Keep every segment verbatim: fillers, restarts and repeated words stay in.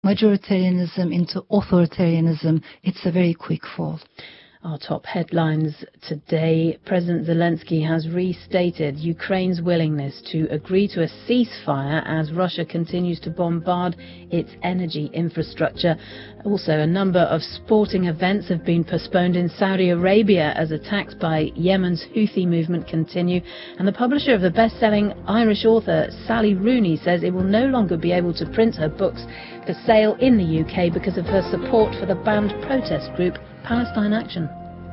majoritarianism into authoritarianism, it's a very quick fall. Our top headlines today. President Zelensky has restated Ukraine's willingness to agree to a ceasefire as Russia continues to bombard its energy infrastructure. Also, a number of sporting events have been postponed in Saudi Arabia as attacks by Yemen's Houthi movement continue. And the publisher of the best-selling Irish author Sally Rooney says it will no longer be able to print her books for sale in the U K because of her support for the banned protest group Palestine Action.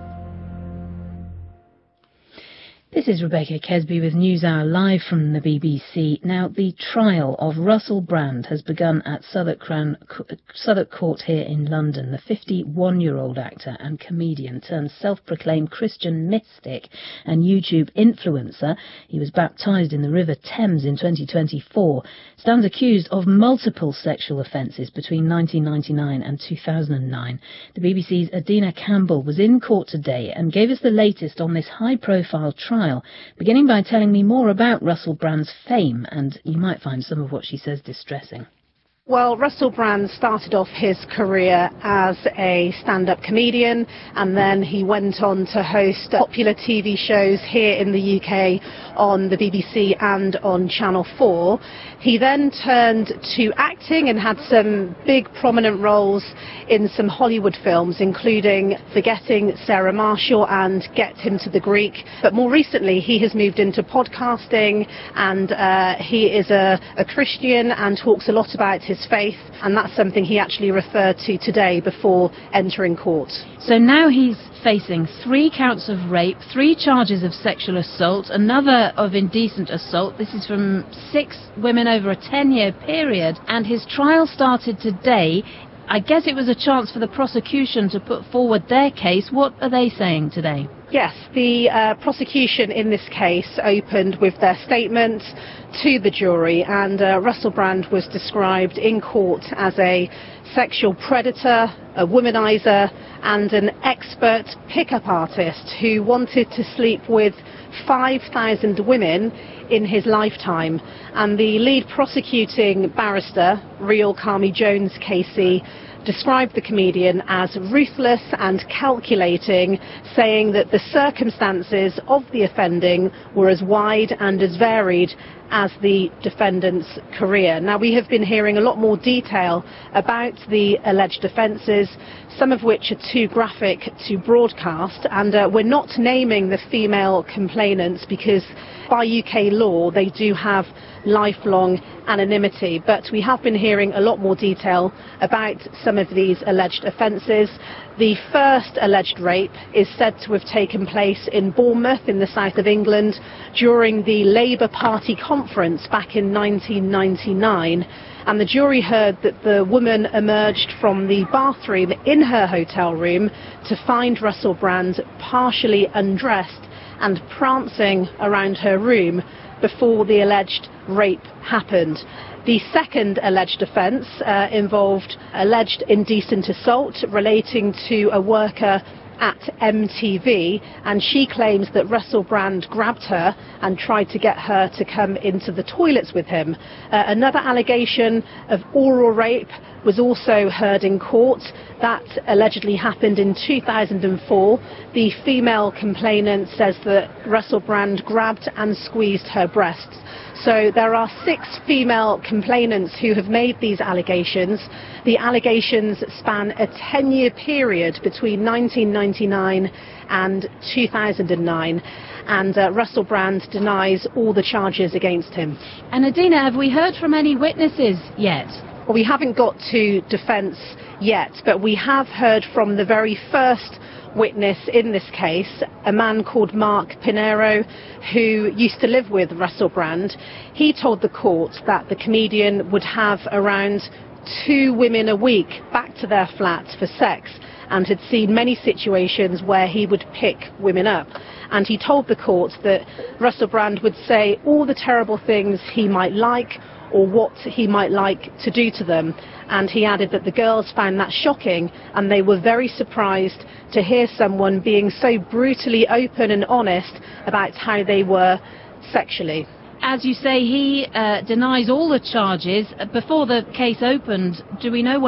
This is Rebecca Kesby with NewsHour live from the B B C. Now, the trial of Russell Brand has begun at Southwark, Crown, Southwark Court here in London. The fifty-one-year-old actor and comedian turned self-proclaimed Christian mystic and YouTube influencer, he was baptised in the River Thames in twenty twenty-four, stands accused of multiple sexual offences between nineteen ninety-nine and two thousand nine. The B B C's Adina Campbell was in court today and gave us the latest on this high-profile trial, beginning by telling me more about Russell Brand's fame, and you might find some of what she says distressing. Well, Russell Brand started off his career as a stand-up comedian, and then he went on to host popular T V shows here in the U K on the B B C and on Channel four. He then turned to acting and had some big prominent roles in some Hollywood films, including Forgetting Sarah Marshall and Get Him to the Greek. But more recently, he has moved into podcasting, and uh, he is a, a Christian and talks a lot about his faith, and that's something he actually referred to today before entering court. So now he's facing three counts of rape, three charges of sexual assault, another of indecent assault. This is from six women over a ten-year period, and his trial started today. I guess it was a chance for the prosecution to put forward their case. What are they saying today? Yes, the uh, prosecution in this case opened with their statement to the jury, and uh, Russell Brand was described in court as a sexual predator, a womanizer, and an expert pickup artist who wanted to sleep with five thousand women in his lifetime. And the lead prosecuting barrister, Real Carmi Jones Casey, described the comedian as ruthless and calculating, saying that the circumstances of the offending were as wide and as varied as the defendant's career. Now, we have been hearing a lot more detail about the alleged offences, some of which are too graphic to broadcast, and uh, we're not naming the female complainants because by U K law they do have lifelong anonymity, but we have been hearing a lot more detail about some of these alleged offences. The first alleged rape is said to have taken place in Bournemouth in the south of England during the Labour Party conference back in nineteen ninety-nine, and the jury heard that the woman emerged from the bathroom in her hotel room to find Russell Brand partially undressed and prancing around her room before the alleged rape happened. The second alleged offence uh, involved alleged indecent assault relating to a worker at M T V, and she claims that Russell Brand grabbed her and tried to get her to come into the toilets with him. Uh, another allegation of oral rape was also heard in court. That allegedly happened in two thousand four. The female complainant says that Russell Brand grabbed and squeezed her breasts. So there are six female complainants who have made these allegations. The allegations span a ten-year period between nineteen ninety-nine and two thousand nine, and uh, Russell Brand denies all the charges against him. And Adina, have we heard from any witnesses yet? Well, we haven't got to defence yet, but we have heard from the very first witness in this case, a man called Mark Pinero, who used to live with Russell Brand. He told the court that the comedian would have around two women a week back to their flat for sex, and had seen many situations where he would pick women up. And he told the court that Russell Brand would say all the terrible things he might like or what he might like to do to them. And he added that the girls found that shocking, and they were very surprised to hear someone being so brutally open and honest about how they were sexually. as you say, he uh, denies all the charges. Before the case opened, do we know what